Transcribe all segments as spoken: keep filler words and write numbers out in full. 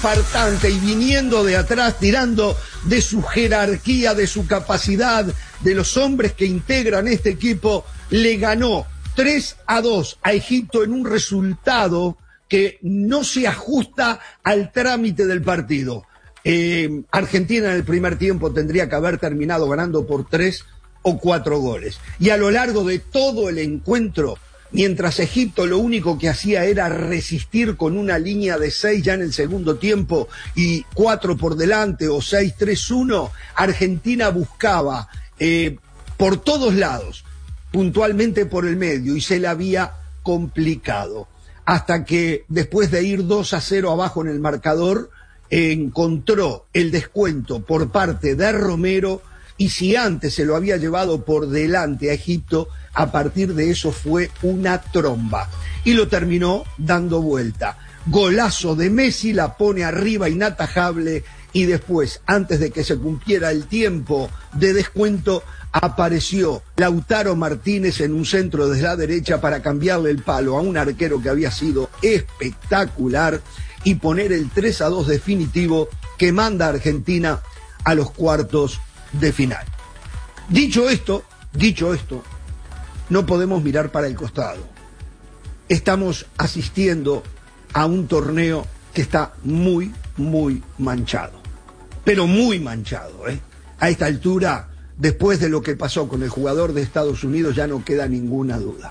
infartante y viniendo de atrás, tirando de su jerarquía, de su capacidad, de los hombres que integran este equipo, le ganó tres a dos a Egipto en un resultado que no se ajusta al trámite del partido. Eh, Argentina en el primer tiempo tendría que haber terminado ganando por tres o cuatro goles. Y a lo largo de todo el encuentro, mientras Egipto lo único que hacía era resistir con una línea de seis ya en el segundo tiempo y cuatro por delante o seis tres uno, Argentina buscaba eh, por todos lados, puntualmente por el medio, y se la había complicado. Hasta que después de ir dos a cero abajo en el marcador, eh, encontró el descuento por parte de Romero, y si antes se lo había llevado por delante a Egipto, a partir de eso fue una tromba. Y lo terminó dando vuelta. Golazo de Messi, la pone arriba inatajable, y después, antes de que se cumpliera el tiempo de descuento, apareció Lautaro Martínez en un centro desde la derecha para cambiarle el palo a un arquero que había sido espectacular y poner el tres a dos definitivo que manda a Argentina a los cuartos de final. Dicho esto, dicho esto, no podemos mirar para el costado. Estamos asistiendo a un torneo que está muy, muy manchado. Pero muy manchado, ¿eh? A esta altura, después de lo que pasó con el jugador de Estados Unidos, ya no queda ninguna duda.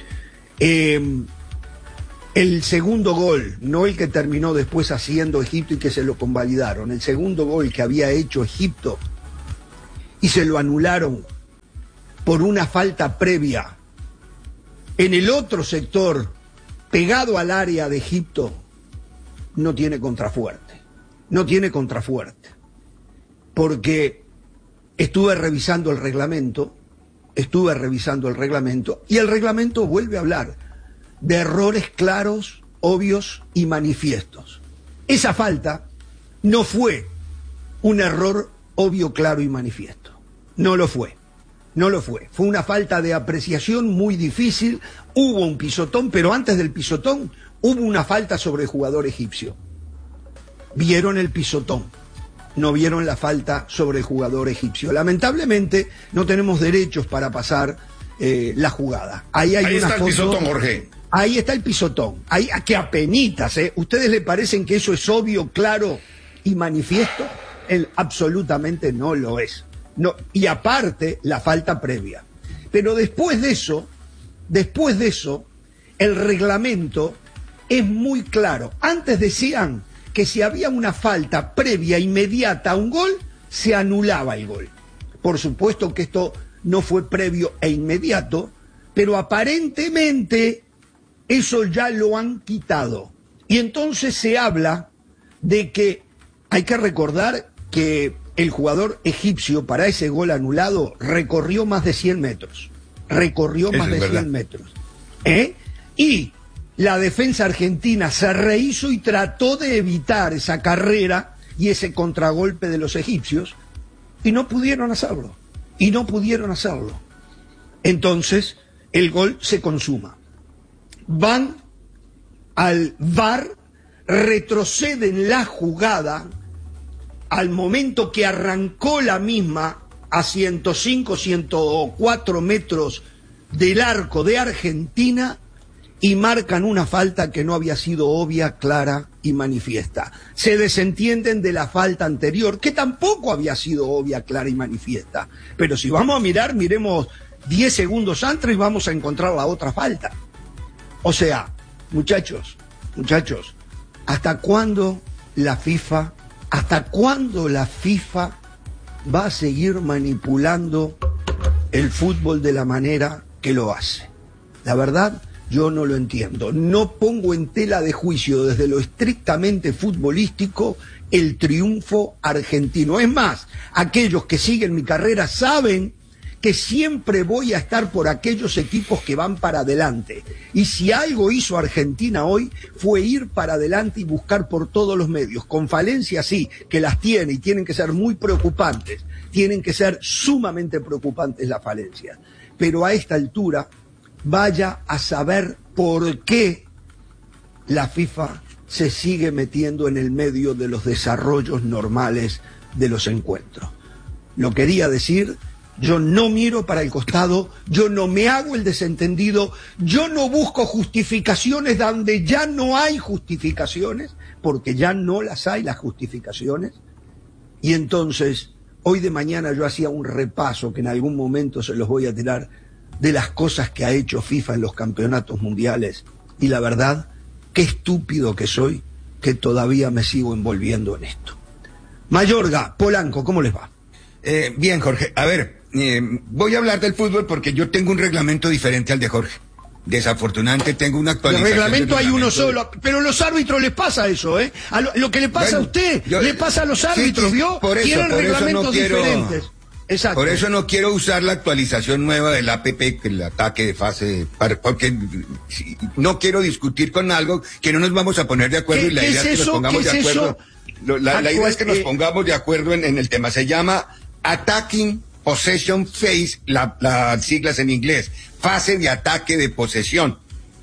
Eh, el segundo gol, no el que terminó después haciendo Egipto y que se lo convalidaron, el segundo gol que había hecho Egipto y se lo anularon por una falta previa en el otro sector, pegado al área de Egipto, no tiene contrafuerte. No tiene contrafuerte. Porque estuve revisando el reglamento, estuve revisando el reglamento, y el reglamento vuelve a hablar de errores claros, obvios y manifiestos. Esa falta no fue un error obvio, claro y manifiesto. No lo fue. No lo fue. Fue una falta de apreciación muy difícil. Hubo un pisotón, pero antes del pisotón hubo una falta sobre el jugador egipcio. Vieron el pisotón, no vieron la falta sobre el jugador egipcio. Lamentablemente no tenemos derechos para pasar eh, la jugada. Ahí, hay Ahí una está foto, el pisotón, Jorge. Ahí está el pisotón. Ahí, que apenitas, ¿eh? ¿Ustedes le parecen que eso es obvio, claro y manifiesto? Él absolutamente no lo es. No, y aparte, la falta previa. Pero después de eso, después de eso, el reglamento es muy claro. Antes decían que si había una falta previa inmediata a un gol, se anulaba el gol. Por supuesto que esto no fue previo e inmediato, pero aparentemente eso ya lo han quitado. Y entonces se habla de que hay que recordar que el jugador egipcio para ese gol anulado recorrió más de cien metros. Recorrió Eso más de es verdad. cien metros. ¿Eh? Y la defensa argentina se rehizo y trató de evitar esa carrera y ese contragolpe de los egipcios, y no pudieron hacerlo. Y no pudieron hacerlo. Entonces, el gol se consuma. Van al V A R, retroceden la jugada al momento que arrancó la misma a ciento cinco, ciento cuatro metros del arco de Argentina, y marcan una falta que no había sido obvia, clara y manifiesta. Se desentienden de la falta anterior, que tampoco había sido obvia, clara y manifiesta. Pero si vamos a mirar, miremos diez segundos antes y vamos a encontrar la otra falta. O sea, muchachos, muchachos, ¿hasta cuándo la FIFA, hasta cuándo la FIFA va a seguir manipulando el fútbol de la manera que lo hace? La verdad, yo no lo entiendo. No pongo en tela de juicio desde lo estrictamente futbolístico el triunfo argentino. Es más, aquellos que siguen mi carrera saben que siempre voy a estar por aquellos equipos que van para adelante. Y si algo hizo Argentina hoy fue ir para adelante y buscar por todos los medios. Con falencias sí, que las tiene y tienen que ser muy preocupantes. Tienen que ser sumamente preocupantes las falencias. Pero a esta altura, vaya a saber por qué la FIFA se sigue metiendo en el medio de los desarrollos normales de los encuentros. Lo quería decir, yo no miro para el costado, yo no me hago el desentendido, yo no busco justificaciones donde ya no hay justificaciones, porque ya no las hay las justificaciones. Y entonces, hoy de mañana yo hacía un repaso que en algún momento se los voy a tirar de las cosas que ha hecho FIFA en los campeonatos mundiales. Y la verdad, qué estúpido que soy, que todavía me sigo envolviendo en esto. Mayorga, Polanco, ¿cómo les va? Eh, bien, Jorge. A ver, eh, voy a hablar del fútbol porque yo tengo un reglamento diferente al de Jorge. Desafortunadamente tengo una actualización. El reglamento hay uno solo, pero a los árbitros les pasa eso, ¿eh? A lo, lo que le pasa bueno, a usted, yo, le pasa a los árbitros, sí, sí, ¿vio? Por eso, Tienen por reglamentos eso no quiero, diferentes. Exacto. Por eso no quiero usar la actualización nueva del A P P, el ataque de fase, para, porque no quiero discutir con algo que no nos vamos a poner de acuerdo, y la idea es, es que nos pongamos de acuerdo. Lo, la, la idea es que nos pongamos de acuerdo en, en el tema. Se llama Attacking Possession Phase, la, las siglas en inglés, fase de ataque de posesión.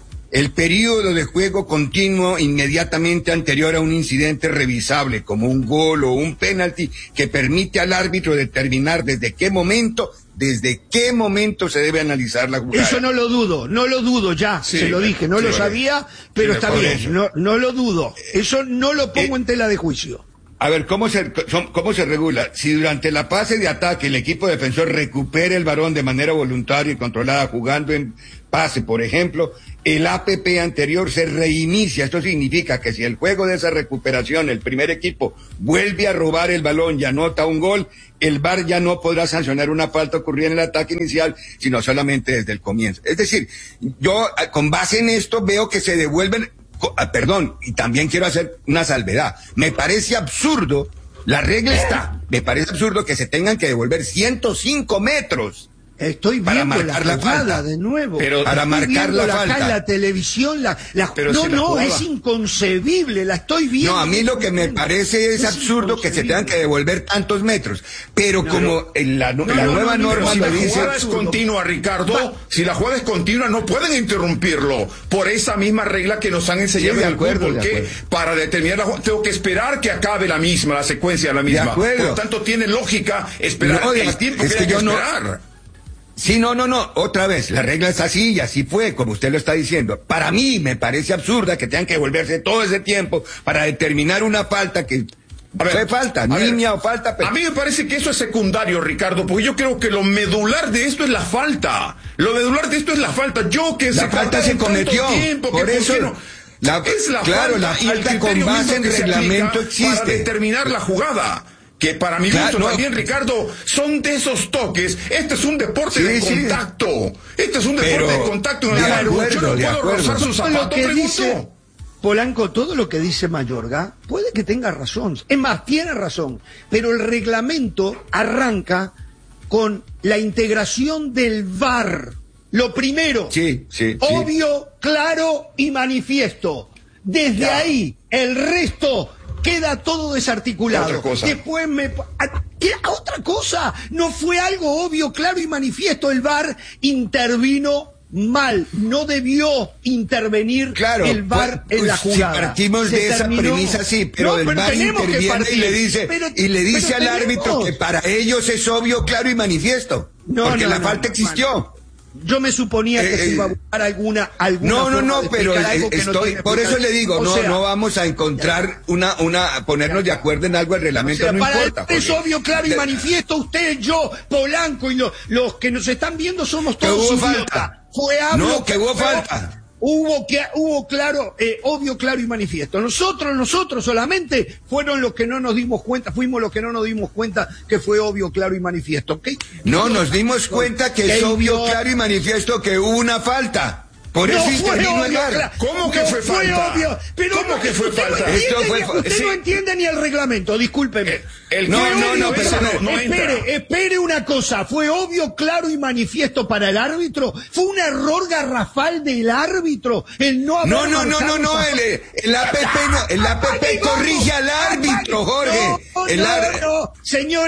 El periodo de juego continuo inmediatamente anterior a un incidente revisable, como un gol o un penalti, que permite al árbitro determinar desde qué momento, desde qué momento se debe analizar la jugada. Eso no lo dudo, no lo dudo, ya, sí, se lo dije, no sí, lo sabía, pero sí, está bien, no, no lo dudo. Eso no lo pongo eh, en tela de juicio. A ver, ¿cómo se, ¿cómo se regula? Si durante la fase de ataque el equipo defensor recupera el balón de manera voluntaria y controlada jugando en pase, por ejemplo, el A P P anterior se reinicia. Esto significa que si el juego de esa recuperación, el primer equipo vuelve a robar el balón y anota un gol, el V A R ya no podrá sancionar una falta ocurrida en el ataque inicial, sino solamente desde el comienzo. Es decir, yo con base en esto veo que se devuelven... Perdón, y también quiero hacer una salvedad. Me parece absurdo, la regla está, me parece absurdo que se tengan que devolver ciento cinco metros. Estoy viendo para marcar la, la falta de nuevo. Pero para marcar la, la falta. La televisión, la, la pero no, si no, la es inconcebible, la estoy viendo. No, a mí lo que me parece es, es absurdo que se tengan que devolver tantos metros. Pero no, como en la, no, la no, nueva no, norma si lo la dice. jugada es continua, Ricardo, Va. si la jugada es continua no pueden interrumpirlo. Por esa misma regla que nos han enseñado sí, de acuerdo, en el fútbol, que para determinar la jugada tengo que esperar que acabe la misma, la secuencia la misma. Por lo tanto tiene lógica esperar no, el tiempo es que, que hay yo que no esperar. Sí, no, no, no, otra vez, la regla es así y así fue, como usted lo está diciendo. Para mí me parece absurda que tengan que devolverse todo ese tiempo para determinar una falta que a ver, fue falta, niña o falta. Pero... A mí me parece que eso es secundario, Ricardo, porque yo creo que lo medular de esto es la falta. Lo medular de esto es la falta. Yo que la se falta se cometió, tiempo, por que eso... No, la, es la claro, falta, la falta con base en reglamento existe. Para determinar la jugada. Que para mi gusto claro, también, no. Ricardo, son de esos toques. Este es un deporte sí, de contacto. Sí. Este es un deporte Pero, de contacto. En de acuerdo, yo no de puedo acuerdo. rozar sus zapatos, dice, Polanco, todo lo que dice Mayorga, puede que tenga razón. Es más, tiene razón. Pero el reglamento arranca con la integración del V A R. Lo primero, sí, sí, obvio, sí. claro y manifiesto. Desde ya. ahí, el resto... queda todo desarticulado. Otra cosa. Después me... ¿Qué? Otra cosa. No fue algo obvio, claro y manifiesto. El V A R intervino mal. No debió intervenir claro, el V A R pues, en la jugada. Si partimos Se de esa terminó... premisa, sí, pero no, el pero V A R interviene y le dice, pero, y le dice al tenemos. árbitro que para ellos es obvio, claro y manifiesto. No, porque no, la no, falta no, existió. Man. Yo me suponía que eh, se iba a buscar alguna alguna No, no, no, pero estoy no por eso le digo, no sea, no vamos a encontrar una una ponernos de acuerdo en algo, el reglamento o sea, no para importa. Es porque... obvio, claro y manifiesto, usted, yo, Polanco y lo, los que nos están viendo somos todos idiotas. Fue hablo, No, que hubo falta. Hubo que hubo claro, eh, obvio, claro y manifiesto. Nosotros, nosotros solamente fueron los que no nos dimos cuenta, fuimos los que no nos dimos cuenta que fue obvio, claro y manifiesto. ¿Okay? No, nos dimos cuenta que es obvio, claro y manifiesto que hubo una falta. Por no eso intervino el V A R. ¿Cómo que no fue falta? Fue obvio, pero ¿Cómo no, que fue usted falta? No Esto fue, fue, usted sí. no entiende ni el reglamento, discúlpeme. El, el no, no, no, pero no, no espere, entra. espere una cosa. ¿Fue obvio, claro y manifiesto para el árbitro? ¿Fue un error garrafal del árbitro? El no haber No, no, no, no, no, el, el A P P, no, el A P P corrige al árbitro, Jorge. No, el no, ar... no, señores.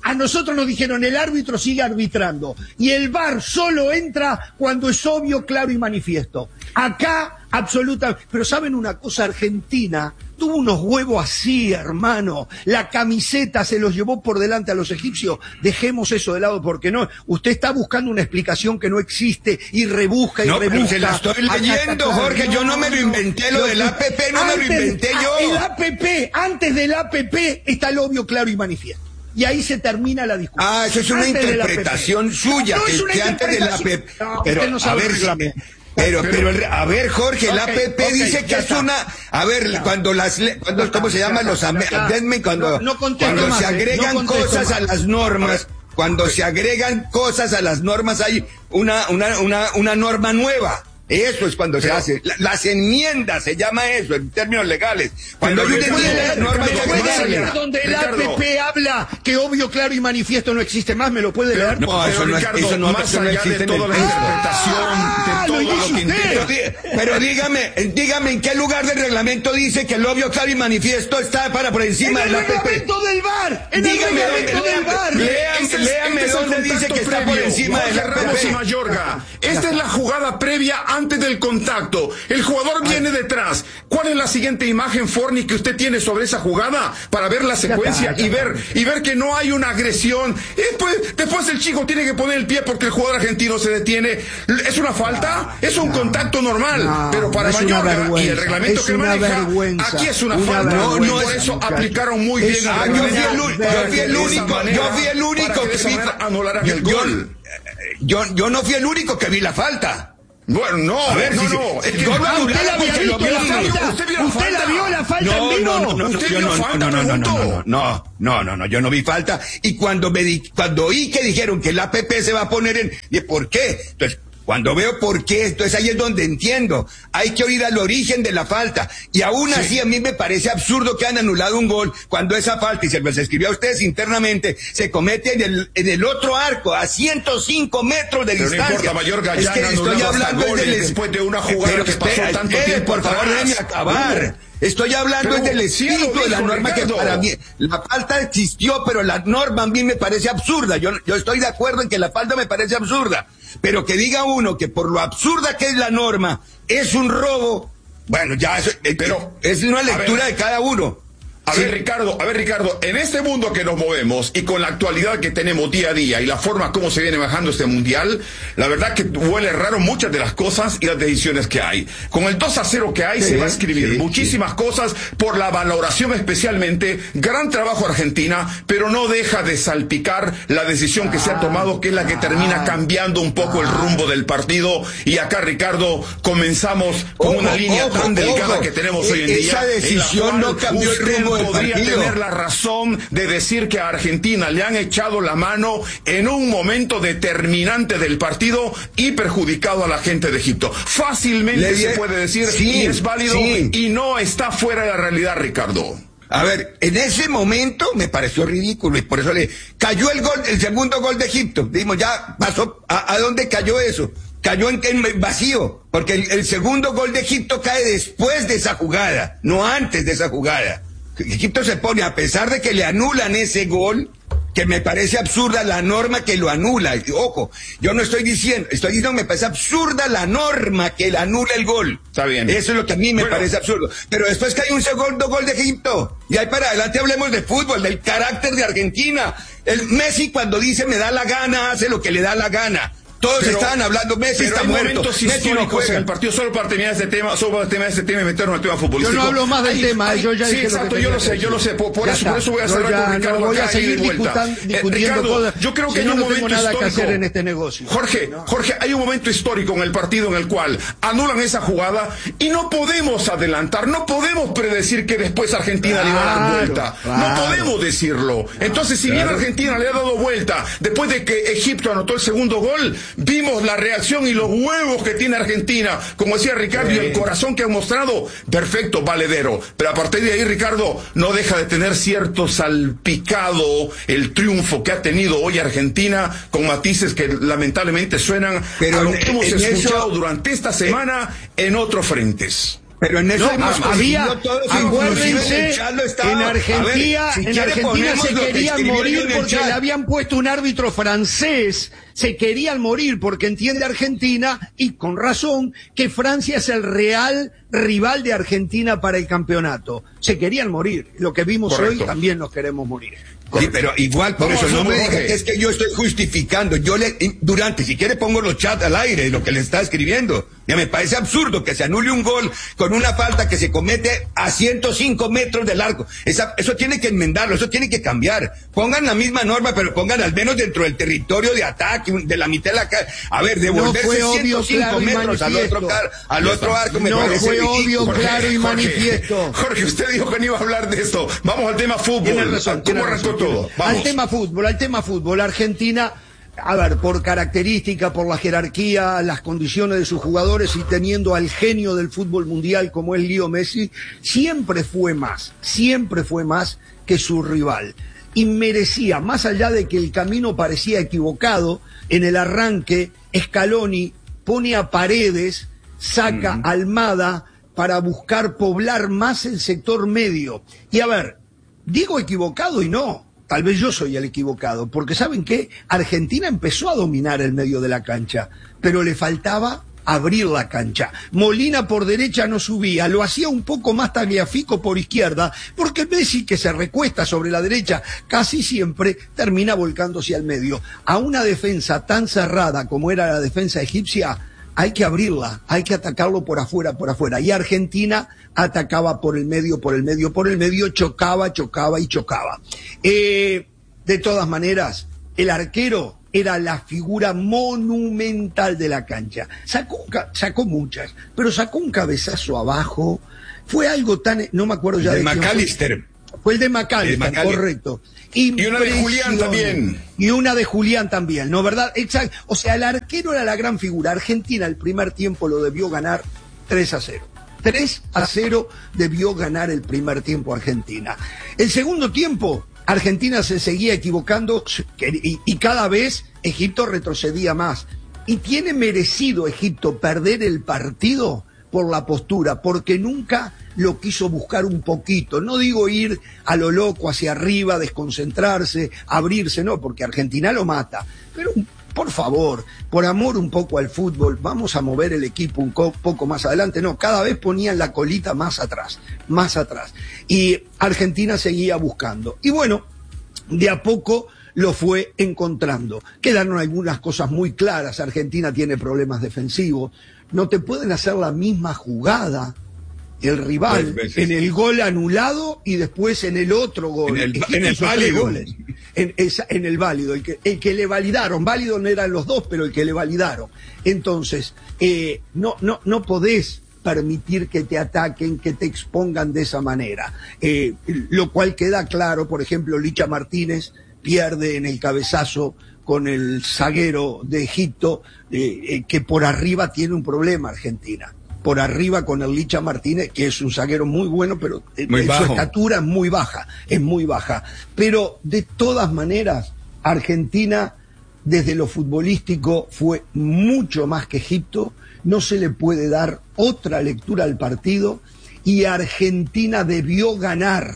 A nosotros nos dijeron, el árbitro sigue arbitrando. Y el V A R solo entra cuando es obvio, claro y manifiesto. Acá, absolutamente. Pero ¿saben una cosa? Argentina tuvo unos huevos así, hermano. La camiseta se los llevó por delante a los egipcios. Dejemos eso de lado porque no. Usted está buscando una explicación que no existe y rebusca y no, rebusca. No, se la estoy leyendo, Jorge. No, yo no me lo inventé, lo no, del A P P no antes, me lo inventé yo. El A P P, antes del A P P está el obvio, claro y manifiesto. Y ahí se termina la discusión. Ah, eso es una antes interpretación suya. No, que, es una que antes del A P P. No, pero, no sabe a ver, si, pero, pero, a ver, Jorge, okay, el A P P okay, dice que es está. una, a ver, claro. cuando las, cuando, ¿cómo se llaman los amendments? Cuando, no, no cuando más, se agregan no cosas más. a las normas, cuando se agregan cosas a las normas hay una, una, una, una norma nueva. Eso es cuando pero, se hace. La, las enmiendas se llama eso en términos legales. Cuando hay una enmienda, las normas puede leer donde el A P P habla que obvio, claro y manifiesto no existe más, ¿me lo puede leer? No, no eso, no Ricardo, eso no más allá existe de toda la interpretación, ah, de todo lo, lo que pero, pero dígame, dígame en qué lugar del reglamento dice que el obvio, claro y manifiesto está para por encima del A P P. En el reglamento del V A R. En el reglamento del V A R. Léame dónde dice que está por encima del A P P. Ramos y Mayorga. Esta es la jugada previa antes del contacto. El jugador viene detrás. ¿Cuál es la siguiente imagen, Forni, que usted tiene sobre esa jugada para ver la secuencia y ver y ver que no hay una agresión? Y después, después el chico tiene que poner el pie porque el jugador argentino se detiene. ¿Es una falta? Es un contacto normal. No, pero para Mayorga y el reglamento que maneja, aquí es una, una falta. No, no, por eso aplicaron muy bien ah, yo, fui el, yo fui el único, yo fui el único que, que vi anularan el gol. Yo, yo no fui el único que vi la falta. Bueno, no, a ver, no, si no, es que no, no, usted la había visto la falta, usted, vio la ¿Usted falta? la vio la falta no, en vivo, no, no, no, usted no, vio no, falta, no, no, no, no, no, no, no, no, yo no vi falta y cuando me di, cuando oí que dijeron que el A P P se va a poner en, dije, ¿por qué? Entonces, cuando veo por qué, entonces ahí es donde entiendo. Hay que oír al origen de la falta. Y aún sí. así a mí me parece absurdo que han anulado un gol cuando esa falta, y se les escribió a ustedes internamente, se comete en el, en el otro arco, a ciento cinco metros de pero distancia. No importa, Mayorga, ya es que estoy hablando del, después de una jugada pero que pasó espera, tanto espere, tiempo por favor, déjenme acabar. Estoy hablando del espíritu de la norma Ricardo. que para mí, la falta existió, pero la norma a mí me parece absurda. Yo, yo estoy de acuerdo en que la falta me parece absurda. Pero que diga uno que por lo absurda que es la norma, es un robo, bueno, ya eso, pero, es una lectura de cada uno. A sí. ver, Ricardo, a ver, Ricardo, en este mundo que nos movemos y con la actualidad que tenemos día a día y la forma como se viene bajando este mundial, la verdad que huele raro muchas de las cosas y las decisiones que hay. Con el dos a cero que hay sí, se va a escribir sí, muchísimas sí. cosas por la valoración especialmente, gran trabajo Argentina, pero no deja de salpicar la decisión que ah, se ha tomado, que es la que termina cambiando un poco ah, el rumbo del partido. Y acá, Ricardo, comenzamos con ojo, una línea ojo, tan delgada que tenemos hoy en día. Esa decisión no cambió el rumbo. Podría tener la razón de decir que a Argentina le han echado la mano en un momento determinante del partido y perjudicado a la gente de Egipto. Fácilmente se puede decir sí, y es válido sí. y no está fuera de la realidad, Ricardo. A ver, en ese momento me pareció ridículo y por eso le cayó el gol, el segundo gol de Egipto. Dijimos, ya pasó, ¿a, a dónde cayó eso? Cayó en, en vacío, porque el, el segundo gol de Egipto cae después de esa jugada, no antes de esa jugada. Egipto se pone, a pesar de que le anulan ese gol, que me parece absurda la norma que lo anula. Ojo, yo no estoy diciendo, estoy diciendo que me parece absurda la norma que le anula el gol. Está bien. Eso es lo que a mí me bueno. parece absurdo. Pero después que hay un segundo gol de Egipto, y ahí para adelante hablemos de fútbol, del carácter de Argentina. El Messi cuando dice me da la gana, hace lo que le da la gana. Todos pero, estaban hablando, Messi está muerto. Messi no juega. En el partido, solo para terminar este tema, solo para terminar este tema y meternos en el tema futbolístico. Yo no hablo más del ay, tema, ay, yo ya sí, dije exacto, lo que yo lo sé, yo lo sé, por, por, eso, por eso voy a cerrar ya, con Ricardo no voy a acá seguir y de vuelta. discutiendo eh, Ricardo, cosas, yo creo que si hay no, un no momento tengo nada histórico. que hacer en este negocio. Jorge, ¿no? Jorge, hay un momento histórico en el partido en el cual anulan esa jugada y no podemos adelantar, no podemos predecir que después Argentina claro, le va a dar vuelta. Claro. No podemos decirlo. Entonces, si claro. bien Argentina le ha dado vuelta, después de que Egipto anotó el segundo gol, vimos la reacción y los huevos que tiene Argentina, como decía Ricardo, sí. y el corazón que han mostrado, perfecto, valedero. Pero a partir de ahí, Ricardo, no deja de tener cierto salpicado el triunfo que ha tenido hoy Argentina, con matices que lamentablemente suenan Pero a lo que hemos escuchado eso... durante esta semana en otros frentes. Pero en eso no, había, acuérdense, en Argentina, ver, si en Argentina se querían morir porque le habían puesto un árbitro francés, se querían morir porque entiende Argentina, y con razón, que Francia es el real rival de Argentina para el campeonato. Se querían morir. Lo que vimos Correcto. Hoy también nos queremos morir. Sí, pero igual, por eso no me diga que es que yo estoy justificando. Yo le, durante, si quiere pongo los chats al aire, lo que le está escribiendo. Ya me parece absurdo que se anule un gol con una falta que se comete a ciento cinco metros del arco. Esa, eso tiene que enmendarlo, eso tiene que cambiar. Pongan la misma norma, pero pongan al menos dentro del territorio de ataque, de la mitad de la calle. A ver, devolverse no ciento cinco claro metros al otro, car, al otro arco. Me no parece fue ridículo. Obvio, Jorge, claro y Jorge, manifiesto. Jorge, usted dijo que no iba a hablar de esto. Vamos al tema fútbol. Tiene razón, ¿Cómo arrancó todo? Vamos. Al tema fútbol, al tema fútbol. Argentina, a ver, por característica, por la jerarquía, las condiciones de sus jugadores y teniendo al genio del fútbol mundial como es Leo Messi, siempre fue más, siempre fue más que su rival. Y merecía, más allá de que el camino parecía equivocado, en el arranque, Scaloni pone a Paredes, saca mm. a Almada para buscar poblar más el sector medio. Y a ver, digo equivocado y no. Tal vez yo soy el equivocado, porque ¿saben qué? Argentina empezó a dominar el medio de la cancha, pero le faltaba abrir la cancha. Molina por derecha no subía, lo hacía un poco más Tagliafico por izquierda, porque Messi, que se recuesta sobre la derecha, casi siempre termina volcándose al medio. A una defensa tan cerrada como era la defensa egipcia, hay que abrirla, hay que atacarlo por afuera, por afuera. Y Argentina atacaba por el medio, por el medio, por el medio, chocaba, chocaba y chocaba. Eh, de todas maneras, el arquero era la figura monumental de la cancha. Sacó, sacó muchas, pero sacó un cabezazo abajo. Fue algo tan... No me acuerdo ya de... De McAllister. Fue el de McAllister, correcto. Y una de Julián también. Y una de Julián también, ¿no? ¿Verdad? Exacto. O sea, el arquero era la gran figura. Argentina el primer tiempo lo debió ganar tres a cero. tres a cero debió ganar el primer tiempo Argentina. El segundo tiempo, Argentina se seguía equivocando y, y cada vez Egipto retrocedía más. Y tiene merecido Egipto perder el partido por la postura, porque nunca lo quiso buscar un poquito. No digo ir a lo loco hacia arriba, desconcentrarse, abrirse, no, porque Argentina lo mata. Pero, por favor, por amor un poco al fútbol, vamos a mover el equipo un poco más adelante. No, cada vez ponían la colita más atrás, más atrás. Y Argentina seguía buscando. Y bueno, de a poco lo fue encontrando. Quedaron algunas cosas muy claras. Argentina tiene problemas defensivos. No te pueden hacer la misma jugada el rival en el gol anulado y después en el otro gol. En el, en el válido. En, esa, en el válido, el que, el que le validaron. Válido no eran los dos, pero el que le validaron. Entonces, eh, no, no, no podés permitir que te ataquen, que te expongan de esa manera. Eh, lo cual queda claro, por ejemplo, Licha Martínez pierde en el cabezazo con el zaguero de Egipto, eh, eh, que por arriba tiene un problema Argentina. Por arriba con el Licha Martínez, que es un zaguero muy bueno, pero eh, su estatura es muy baja, es muy baja. Pero de todas maneras, Argentina, desde lo futbolístico, fue mucho más que Egipto. No se le puede dar otra lectura al partido, y Argentina debió ganar,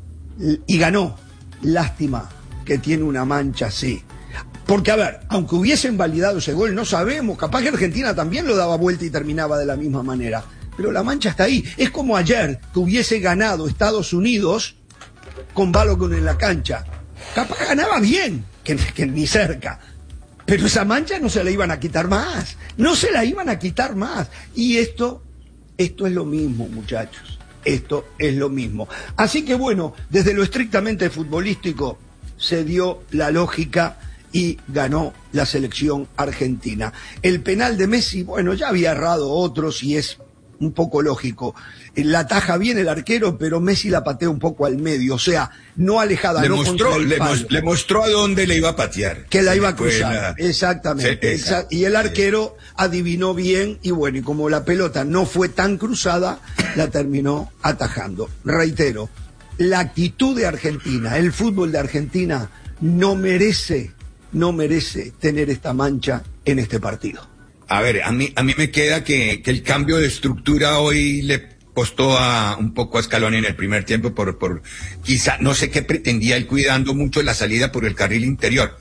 y ganó. Lástima que tiene una mancha así. Porque, a ver, aunque hubiesen validado ese gol, no sabemos, capaz que Argentina también lo daba vuelta y terminaba de la misma manera. Pero la mancha está ahí. Es como ayer, que hubiese ganado Estados Unidos con Balogun en la cancha. Capaz ganaba bien, que, que ni cerca. Pero esa mancha no se la iban a quitar más. No se la iban a quitar más. Y esto, esto es lo mismo, muchachos. Esto es lo mismo. Así que bueno, desde lo estrictamente futbolístico se dio la lógica y ganó la selección argentina. El penal de Messi, bueno, ya había errado otros y es un poco lógico. La ataja bien el arquero, pero Messi la patea un poco al medio, o sea, no alejada, le no mostró, contra el le, palo. le mostró a dónde le iba a patear. Que la iba a cruzar, exactamente. Sí, esa, y el arquero sí. adivinó bien, y bueno, y como la pelota no fue tan cruzada, la terminó atajando. Reitero, la actitud de Argentina, el fútbol de Argentina, no merece, no merece tener esta mancha en este partido. A ver, a mí, a mí me queda que, que el cambio de estructura hoy le costó a, un poco a Scaloni en el primer tiempo por, por, quizá, no sé qué pretendía él, cuidando mucho la salida por el carril interior.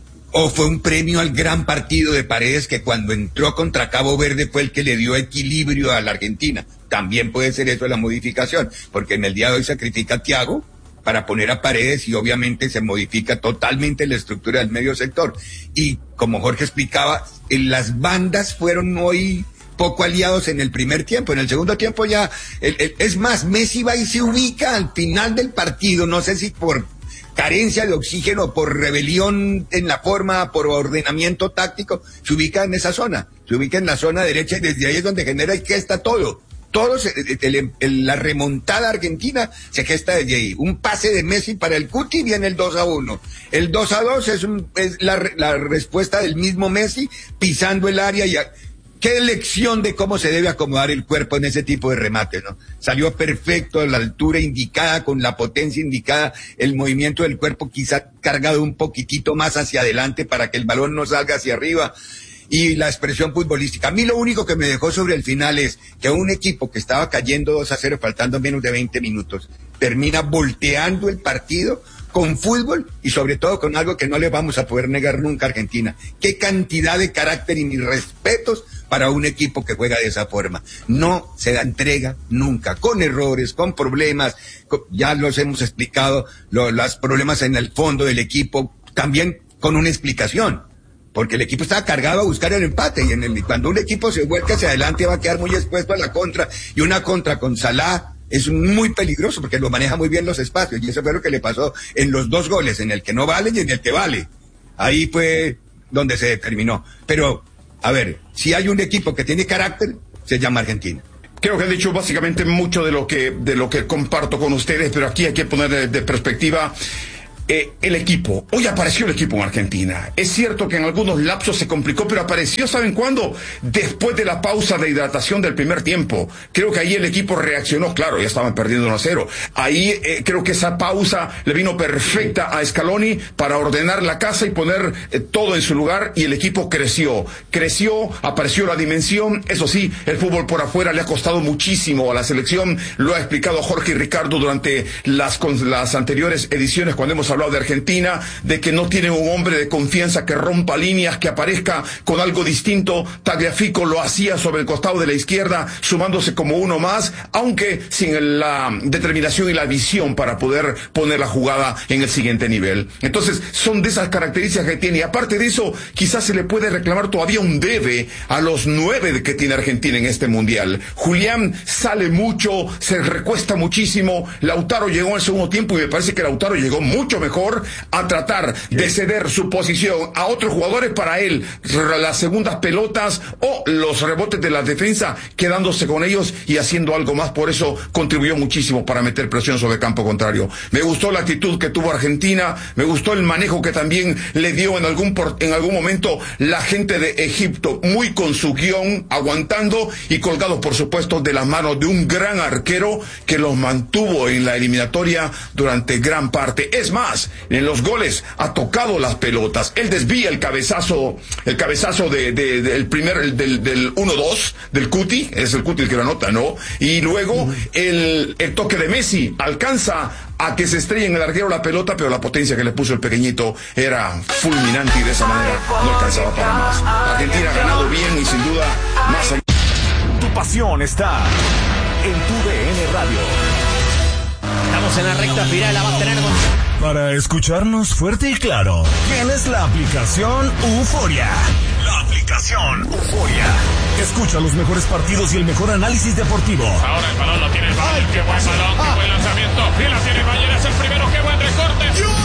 O fue un premio al gran partido de Paredes, que cuando entró contra Cabo Verde fue el que le dio equilibrio a la Argentina. También puede ser eso la modificación, porque en el día de hoy sacrifica a Thiago para poner a Paredes y obviamente se modifica totalmente la estructura del medio sector. Y como Jorge explicaba, en las bandas fueron hoy poco aliados en el primer tiempo. En el segundo tiempo ya, el, el, es más, Messi va y se ubica al final del partido, no sé si por carencia de oxígeno, por rebelión en la forma, por ordenamiento táctico, se ubica en esa zona, se ubica en la zona derecha y desde ahí es donde genera y gesta todo. Todo se, el, el, la remontada argentina se gesta desde ahí. Un pase de Messi para el Cuti, viene el dos a uno. El dos a dos es, un, es la, la respuesta del mismo Messi pisando el área y a, qué lección de cómo se debe acomodar el cuerpo en ese tipo de remate, ¿no? Salió perfecto, a la altura indicada, con la potencia indicada, el movimiento del cuerpo quizá cargado un poquitito más hacia adelante para que el balón no salga hacia arriba. Y la expresión futbolística. A mí lo único que me dejó sobre el final es que un equipo que estaba cayendo dos a cero, faltando menos de veinte minutos, termina volteando el partido con fútbol y sobre todo con algo que no le vamos a poder negar nunca a Argentina. Qué cantidad de carácter y mis respetos para un equipo que juega de esa forma. No se da entrega nunca, con errores, con problemas, con, ya los hemos explicado, lo, los problemas en el fondo del equipo, también con una explicación. Porque el equipo estaba cargado a buscar el empate y en el, cuando un equipo se vuelca hacia adelante va a quedar muy expuesto a la contra, y una contra con Salah es muy peligroso porque lo maneja muy bien los espacios, y eso fue lo que le pasó en los dos goles, en el que no vale y en el que vale. Ahí fue donde se determinó. Pero, a ver, si hay un equipo que tiene carácter, se llama Argentina. Creo que he dicho básicamente mucho de lo que, de lo que comparto con ustedes, pero aquí hay que poner de, de perspectiva. Eh, el equipo, hoy apareció el equipo en Argentina. Es cierto que en algunos lapsos se complicó, pero apareció, ¿saben cuándo? Después de la pausa de hidratación del primer tiempo. Creo que ahí el equipo reaccionó, claro, ya estaban perdiendo uno a cero. Ahí eh, creo que esa pausa le vino perfecta a Scaloni para ordenar la casa y poner eh, todo en su lugar, y el equipo creció. Creció, apareció la dimensión. Eso sí, el fútbol por afuera le ha costado muchísimo a la selección. Lo ha explicado Jorge y Ricardo durante las, con, las anteriores ediciones cuando hemos hablado de Argentina, de que no tiene un hombre de confianza que rompa líneas, que aparezca con algo distinto. Tagliafico lo hacía sobre el costado de la izquierda, sumándose como uno más, aunque sin la determinación y la visión para poder poner la jugada en el siguiente nivel. Entonces, son de esas características que tiene. Y aparte de eso, quizás se le puede reclamar todavía un debe a los nueve que tiene Argentina en este mundial. Julián sale mucho, se recuesta muchísimo. Lautaro llegó al segundo tiempo y me parece que Lautaro llegó mucho mejor a tratar de ceder su posición a otros jugadores para él, las segundas pelotas o los rebotes de la defensa, quedándose con ellos y haciendo algo más. Por eso contribuyó muchísimo para meter presión sobre el campo contrario. Me gustó la actitud que tuvo Argentina, me gustó el manejo que también le dio en algún por, en algún momento la gente de Egipto, muy con su guión, aguantando y colgados por supuesto de las manos de un gran arquero que los mantuvo en la eliminatoria durante gran parte. Es más, en los goles ha tocado las pelotas. Él desvía el cabezazo, el cabezazo de, de, de el primer, el, del, del uno dos, del Cuti, es el Cuti el que lo anota, ¿no? Y luego el, el toque de Messi alcanza a que se estrelle en el arquero la pelota, pero la potencia que le puso el pequeñito era fulminante y de esa manera no alcanzaba para más. Argentina ha ganado bien y sin duda más allá. Tu pasión está en tu D N Radio. Estamos en la recta final, la va a tener con... Para escucharnos fuerte y claro, tienes la aplicación Euforia. La aplicación Euforia. Escucha los mejores partidos y el mejor análisis deportivo. Ahora el balón lo tiene el Bayern. Qué buen balón, qué buen lanzamiento. Y la tiene el Bayern, es el primero. Qué buen recorte.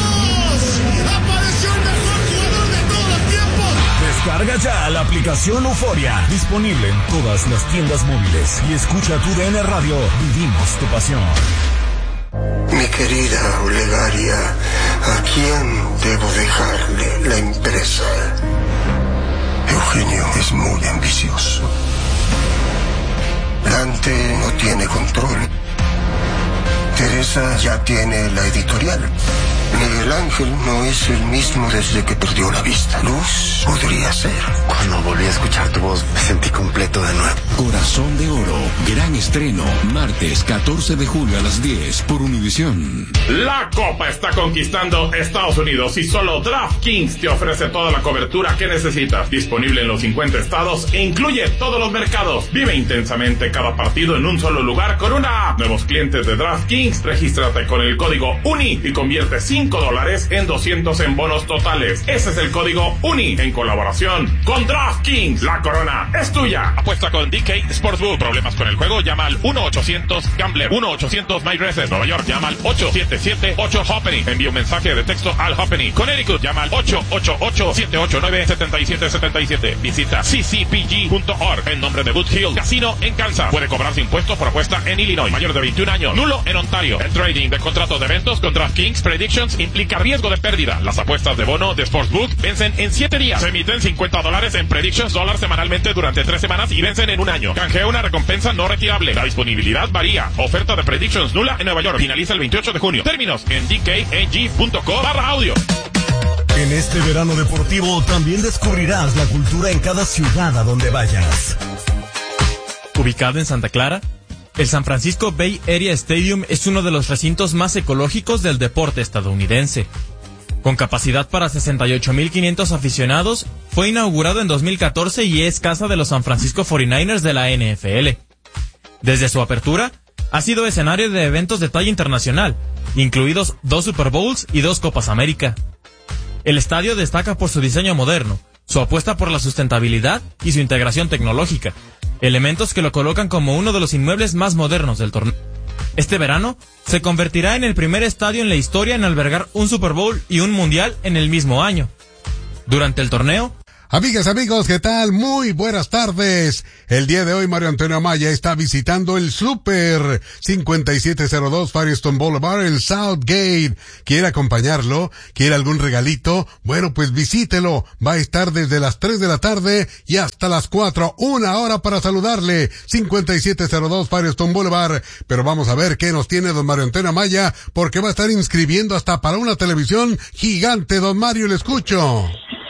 ¡Dios! ¡Apareció el mejor jugador de todos los tiempos! Descarga ya la aplicación Euforia. Disponible en todas las tiendas móviles. Y escucha tu D N Radio. Vivimos tu pasión. Mi querida Olegaria, ¿a quién debo dejarle la empresa? Eugenio es muy ambicioso. Dante no tiene control. Teresa ya tiene la editorial. Miguel Ángel no es el mismo desde que perdió la vista. Luz podría ser. Cuando volví a escuchar tu voz, me sentí completo de nuevo. Corazón de Oro, gran estreno, martes catorce de julio a las diez por Univisión. La Copa está conquistando Estados Unidos y solo DraftKings te ofrece toda la cobertura que necesitas. Disponible en los cincuenta estados e incluye todos los mercados. Vive intensamente cada partido en un solo lugar con una app. Nuevos clientes de DraftKings, regístrate con el código UNI y convierte cinco dólares en doscientos en bonos totales. Ese es el código UNI en colaboración con DraftKings. La corona es tuya. Apuesta con D K Sportsbook. ¿Problemas con el juego? Llama al uno ochocientos gambler. uno ochocientos my races. Nueva York, llama al ocho siete siete ocho Hoppening. Envía un mensaje de texto al Hoppening. Connecticut, llama al ocho ocho ocho siete ocho nueve siete siete siete siete. Visita c c p g punto org en nombre de Boot Hill Casino en Kansas. Puede cobrarse impuestos por apuesta en Illinois. Mayor de veintiún años. Nulo en Ontario. El trading de contratos de eventos con DraftKings Predictions implica riesgo de pérdida. Las apuestas de bono de Sportsbook vencen en siete días. Se emiten cincuenta dólares en Predictions dólar semanalmente durante tres semanas y vencen en un año. Canjea una recompensa no retirable. La disponibilidad varía. Oferta de Predictions nula en Nueva York. Finaliza el veintiocho de junio. Términos en d k a g punto co barra audio. En este verano deportivo también descubrirás la cultura en cada ciudad a donde vayas. Ubicado en Santa Clara, el San Francisco Bay Area Stadium es uno de los recintos más ecológicos del deporte estadounidense. Con capacidad para sesenta y ocho mil quinientos aficionados, fue inaugurado en dos mil catorce y es casa de los San Francisco cuarenta y nueve ers de la N F L. Desde su apertura, ha sido escenario de eventos de talla internacional, incluidos dos Super Bowls y dos Copas América. El estadio destaca por su diseño moderno, su apuesta por la sustentabilidad y su integración tecnológica, elementos que lo colocan como uno de los inmuebles más modernos del torneo. Este verano se convertirá en el primer estadio en la historia en albergar un Super Bowl y un Mundial en el mismo año. Durante el torneo, Amigas, amigos, ¿qué tal? Muy buenas tardes. El día de hoy Mario Antonio Amaya está visitando el Super cincuenta y siete cero dos Firestone Boulevard, el Southgate. ¿Quiere acompañarlo? ¿Quiere algún regalito? Bueno, pues visítelo. Va a estar desde las tres de la tarde y hasta las cuatro. Una hora para saludarle. cincuenta y siete cero dos Firestone Boulevard. Pero vamos a ver qué nos tiene don Mario Antonio Amaya, porque va a estar inscribiendo hasta para una televisión gigante. Don Mario, le escucho.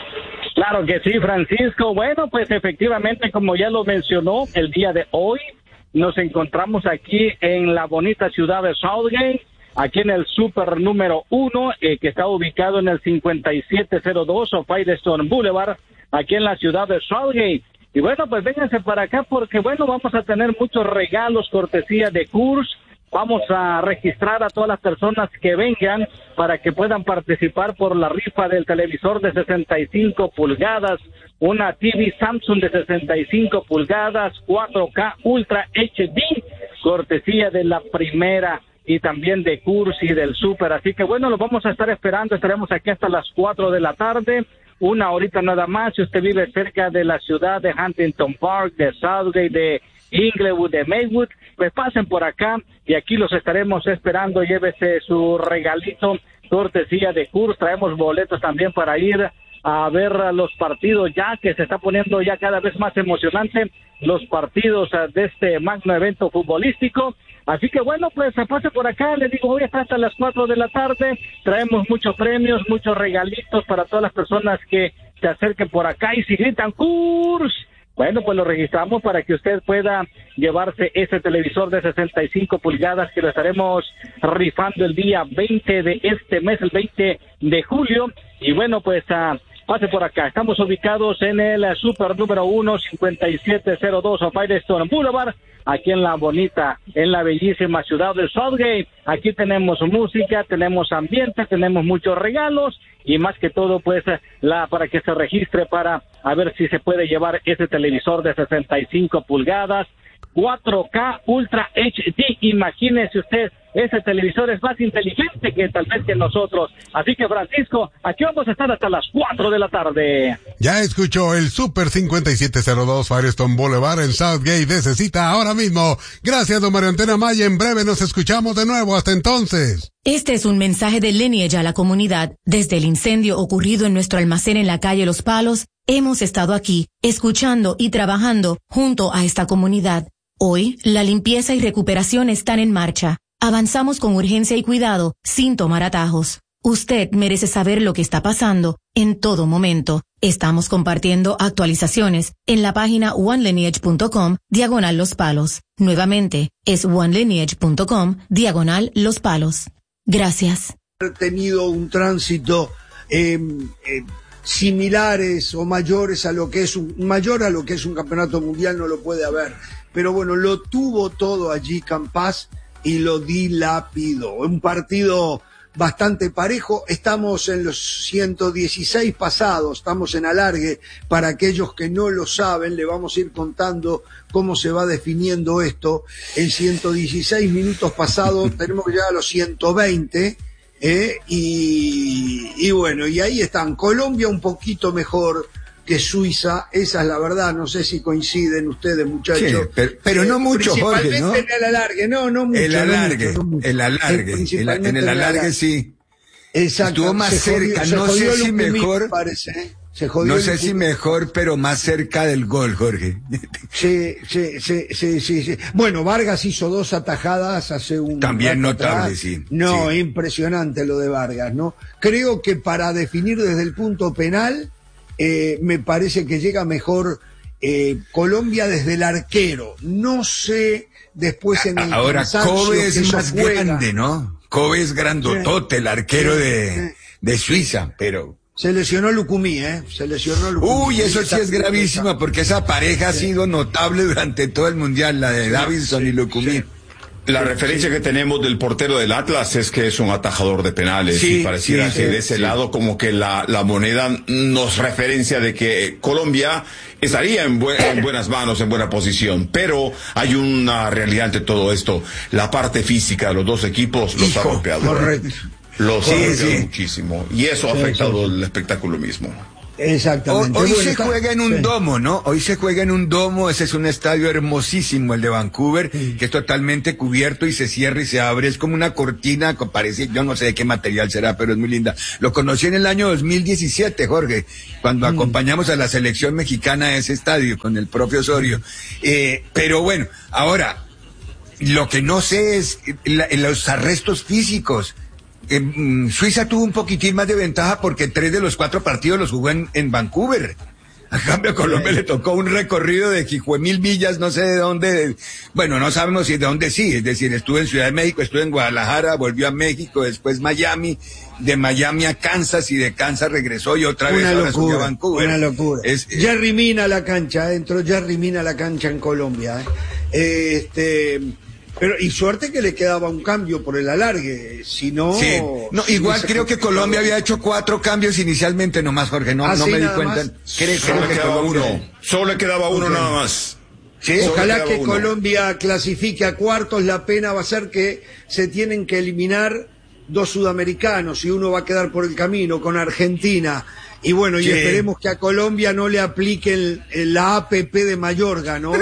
Claro que sí, Francisco. Bueno, pues efectivamente, como ya lo mencionó, el día de hoy nos encontramos aquí en la bonita ciudad de Southgate, aquí en el Super número uno, eh, que está ubicado en el cincuenta y siete cero dos o Firestone Boulevard, aquí en la ciudad de Southgate. Y bueno, pues vénganse para acá porque, bueno, vamos a tener muchos regalos, cortesía de Coors. Vamos a registrar a todas las personas que vengan para que puedan participar por la rifa del televisor de sesenta y cinco pulgadas, una T V Samsung de sesenta y cinco pulgadas, cuatro K Ultra H D, cortesía de la primera y también de Coors y del Super. Así que bueno, lo vamos a estar esperando, estaremos aquí hasta las cuatro de la tarde, una horita nada más. Si usted vive cerca de la ciudad de Huntington Park, de Southgate, de Inglewood, de Maywood, pues pasen por acá y aquí los estaremos esperando. Llévese su regalito, cortesía de Coors. Traemos boletos también para ir a ver los partidos, ya que se está poniendo ya cada vez más emocionante los partidos de este magno evento futbolístico. Así que bueno, pues pase por acá, le digo, hoy está hasta las cuatro de la tarde, traemos muchos premios, muchos regalitos para todas las personas que se acerquen por acá, y si gritan Coors, bueno, pues lo registramos para que usted pueda llevarse ese televisor de sesenta y cinco pulgadas que lo estaremos rifando el día veinte de este mes, el veinte de julio. Y bueno, pues uh, pase por acá. Estamos ubicados en el Super número uno, cincuenta y siete cero dos o Firestone Boulevard, aquí en la bonita, en la bellísima ciudad de Southgate. Aquí tenemos música, tenemos ambiente, tenemos muchos regalos y más que todo, pues, la para que se registre para a ver si se puede llevar ese televisor de sesenta y cinco pulgadas, cuatro K Ultra H D. Imagínese usted, ese televisor es más inteligente que tal vez que nosotros. Así que, Francisco, aquí vamos a estar hasta las cuatro de la tarde. Ya escuchó el Super cincuenta y siete cero dos Firestone Boulevard en Southgate de esa cita ahora mismo. Gracias, don Mario Antonio Amaya. En breve nos escuchamos de nuevo. Hasta entonces. Este es un mensaje de Lineage a la comunidad. Desde el incendio ocurrido en nuestro almacén en la calle Los Palos, hemos estado aquí, escuchando y trabajando junto a esta comunidad. Hoy, la limpieza y recuperación están en marcha. Avanzamos con urgencia y cuidado, sin tomar atajos. Usted merece saber lo que está pasando en todo momento. Estamos compartiendo actualizaciones en la página one lineage punto com diagonal los palos. Nuevamente, es one lineage punto com diagonal los palos. Gracias. Tenido un tránsito eh, eh, similares o mayores a lo que es un mayor a lo que es un campeonato mundial no lo puede haber, pero bueno, lo tuvo todo allí Campas y lo dilapidó. Un partido bastante parejo. Estamos en los ciento dieciséis pasados, estamos en alargue. Para aquellos que no lo saben, le vamos a ir contando cómo se va definiendo esto. En ciento dieciséis minutos pasados tenemos que llegar a los ciento veinte. Eh, y, y bueno, y ahí están. Colombia un poquito mejor que Suiza, esa es la verdad. No sé si coinciden ustedes, muchachos. Sí, pero, pero no mucho, Jorge, ¿no? En el alargue, no, no mucho. El alargue, no mucho, no mucho. el alargue, el, en el alargue sí. Exacto. Estuvo más se cerca, jodió, no sé si mejor. Parece, ¿eh? Se jodió no sé si mejor, pero más cerca del gol, Jorge. Sí, sí, sí, sí, sí, sí. Bueno, Vargas hizo dos atajadas hace un También notable, atrás. sí. No, sí. Impresionante lo de Vargas, ¿no? Creo que para definir desde el punto penal, eh, me parece que llega mejor eh, Colombia desde el arquero. No sé después en el Ahora, Kobe es más juega. grande, ¿no? Kobe es grandotote, el arquero de, de Suiza, pero... Se lesionó Lucumí, ¿eh? Se lesionó Lucumí. Uy, eso sí es gravísimo, porque esa pareja sí. ha sido notable durante todo el Mundial, la de Davinson sí, y Lucumí. Sí. La referencia sí. que tenemos del portero del Atlas es que es un atajador de penales sí, y pareciera sí, que sí, de ese sí. lado como que la, la moneda nos referencia de que Colombia estaría en, bu en buenas manos, en buena posición, pero hay una realidad ante todo esto. La parte física de los dos equipos los Hijo, ha golpeado. Correcto. Los sí, ha sí. muchísimo y eso ha sí, afectado sí. el espectáculo mismo. Exactamente. Hoy bueno, se está... juega en un sí. domo, ¿no? Hoy se juega en un domo, ese es un estadio hermosísimo, el de Vancouver, sí. que es totalmente cubierto y se cierra y se abre, es como una cortina, parece, yo no sé de qué material será, pero es muy linda. Lo conocí en el año dos mil diecisiete, Jorge, cuando mm. acompañamos a la selección mexicana a ese estadio con el propio Osorio. Eh, pero bueno, ahora, lo que no sé es la, los arrestos físicos. Eh, Suiza tuvo un poquitín más de ventaja porque tres de los cuatro partidos los jugó en, en Vancouver. A cambio a Colombia sí. le tocó un recorrido de mil millas, no sé de dónde, bueno, no sabemos si de dónde sí, es decir, estuvo en Ciudad de México, estuvo en Guadalajara, volvió a México, después Miami, de Miami a Kansas y de Kansas regresó y otra vez una ahora locura, subió a Vancouver. Una locura. Es, eh, Jerry Mina a la cancha, entró Jerry Mina a la cancha en Colombia. Eh. Este... Pero, y suerte que le quedaba un cambio por el alargue, si no... Sí. No, igual creo que Colombia había hecho cuatro cambios inicialmente nomás, Jorge, no, no me di cuenta. Creo, Solo creo le quedaba uno, uno. Solo le quedaba uno okay. nada más. Sí, ojalá que uno. Colombia clasifique a cuartos, la pena va a ser que se tienen que eliminar dos sudamericanos y uno va a quedar por el camino con Argentina. Y bueno, sí. y esperemos que a Colombia no le apliquen la A P P de Mayorga, ¿no?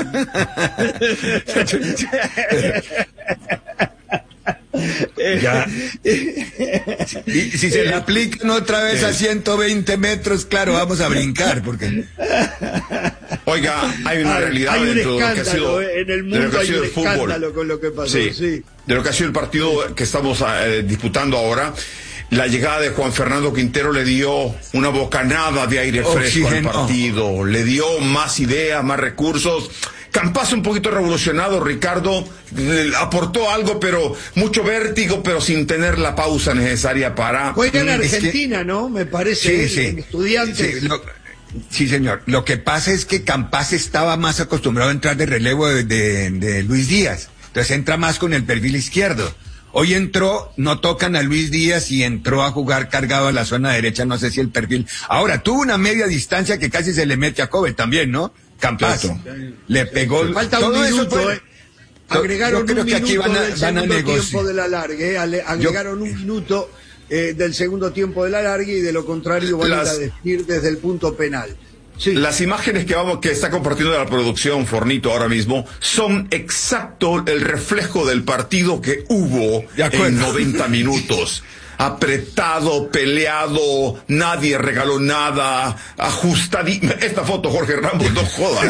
Ya. Y si se le aplican otra vez a ciento veinte metros, claro, vamos a brincar, porque... Oiga, hay una realidad hay un dentro escándalo, de lo que ha sido, en el mundo hay un escándalo con lo que pasó, sí, sí. De lo que ha sido el partido que estamos eh, disputando ahora. La llegada de Juan Fernando Quintero le dio una bocanada de aire fresco Oxígeno. al partido, le dio más ideas, más recursos. Campas un poquito revolucionado, Ricardo, eh, aportó algo, pero mucho vértigo, pero sin tener la pausa necesaria para... Juega en Argentina, que... ¿no? Me parece, sí, sí. Estudiantes. Sí, lo... sí, señor. Lo que pasa es que Campas estaba más acostumbrado a entrar de relevo de, de, de Luis Díaz. Entonces entra más con el perfil izquierdo. Hoy entró, no tocan a Luis Díaz y entró a jugar cargado a la zona derecha, no sé si el perfil. Ahora, tuvo una media distancia que casi se le mete a Kobe también, ¿no? Campas. Le pegó. Falta un minuto, fue... eh. Agregaron un minuto van a, del segundo tiempo del alargue, eh. Agregaron Yo... un minuto eh, del segundo tiempo del alargue y de lo contrario van Las... a definir desde el punto penal. Sí. Las imágenes que vamos que está compartiendo la producción Fornito ahora mismo son exacto el reflejo del partido que hubo en noventa minutos. apretado, peleado, nadie regaló nada, ajustadito. Esta foto, Jorge Ramos, no jodas.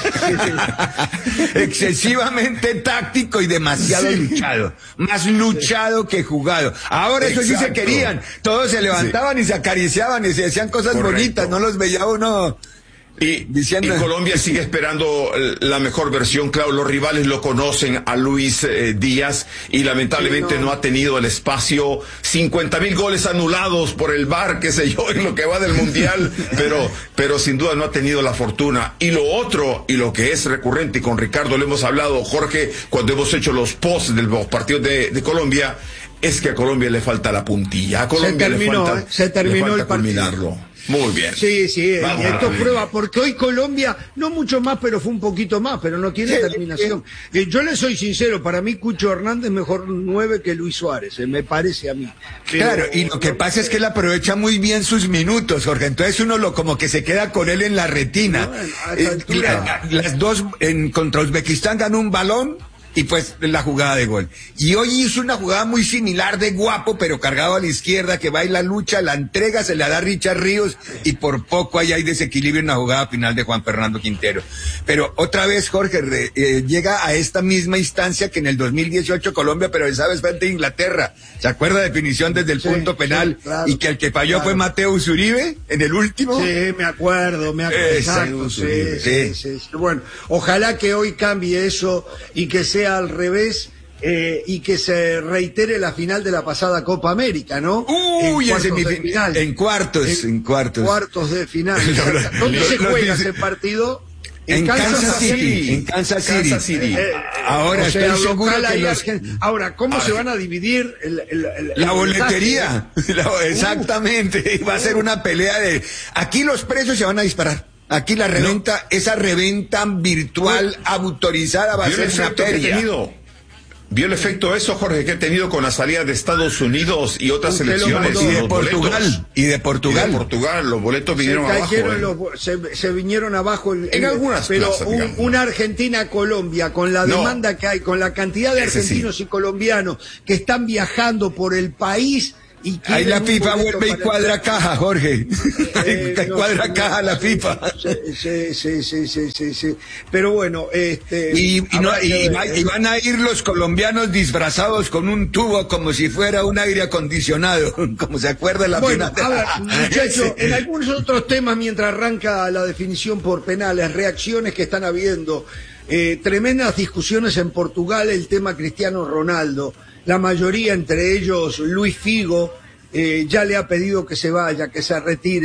Excesivamente táctico y demasiado sí. luchado. Más luchado que jugado. Ahora eso sí se querían. Todos se levantaban sí. y se acariciaban y se decían cosas Correcto. bonitas. No los veía uno... Y, Diciendo... y Colombia sigue esperando la mejor versión. Claro, los rivales lo conocen a Luis eh, Díaz y lamentablemente sí, no. no ha tenido el espacio. cincuenta mil goles anulados por el V A R, qué sé yo, en lo que va del mundial, pero, pero sin duda no ha tenido la fortuna. Y lo otro, y lo que es recurrente, y con Ricardo lo hemos hablado, Jorge, cuando hemos hecho los posts de los partidos de, de Colombia, es que a Colombia le falta la puntilla. A Colombia se terminó, le falta, se terminó le falta el partido. culminarlo. Muy bien. Sí, sí, Vamos, esto bien. prueba, porque hoy Colombia, no mucho más, pero fue un poquito más, pero no tiene sí, terminación. Sí. Eh, yo le soy sincero, para mí Cucho Hernández mejor nueve que Luis Suárez, eh, me parece a mí. Pero, claro, y lo que no, pasa es que él aprovecha muy bien sus minutos, Jorge, entonces uno lo como que se queda con él en la retina. Bueno, eh, la, las dos, en, contra Uzbekistán ganó un balón, y pues la jugada de gol. Y hoy hizo una jugada muy similar de Guapo, pero cargado a la izquierda, que va y la lucha, la entrega, se la da a Richard Ríos, y por poco ahí hay desequilibrio en la jugada final de Juan Fernando Quintero. Pero otra vez, Jorge, re, eh, llega a esta misma instancia que en el dos mil dieciocho Colombia, pero esa vez frente a Inglaterra. ¿Se acuerda? Definición desde el sí, punto penal, sí, claro, y que el que falló claro. fue Mateus Uribe, en el último. Sí, me acuerdo, me acuerdo. Exacto, sí, sí, sí, sí. Bueno, ojalá que hoy cambie eso, y que sea al revés, eh, y que se reitere la final de la pasada Copa América, ¿no? Uy, en, cuartos de final. en cuartos, en, en cuartos. Cuartos de final. ¿Dónde se juega ese partido? En, en Kansas, Kansas City. City. En Kansas City. Kansas City. Eh, Ahora o sea, estoy seguro que los... Ahora, ¿cómo Ahora, se van a dividir el, el, el, la el boletería? La, exactamente. Uh, Va a ser una pelea de... Aquí los precios se van a disparar. Aquí la reventa, no. esa reventa virtual no. autorizada va a ser una feria. ¿Vio el efecto eso, Jorge, que he tenido con la salida de Estados Unidos y otras selecciones? Y de Portugal. Y de Portugal. Y de Portugal, los boletos vinieron se abajo. ¿eh? Los, se, se vinieron abajo. El, en el, algunas Pero plazas, un, una Argentina-Colombia, con la no. demanda que hay, con la cantidad de argentinos sí. y colombianos que están viajando por el país... Ahí la FIFA vuelve y cuadra caja, Jorge. Eh, no, cuadra no, caja no, la FIFA. Sí, sí, sí, sí, sí, sí. Pero bueno, este... Y, y, no, y, y, va, y van a ir los colombianos disfrazados con un tubo como si fuera un aire acondicionado, como se acuerda la bueno, final. A ver, muchachos, en algunos otros temas, mientras arranca la definición por penales, reacciones que están habiendo, eh, tremendas discusiones en Portugal, el tema Cristiano Ronaldo. La mayoría, entre ellos Luis Figo, eh, ya le ha pedido que se vaya, que se retire.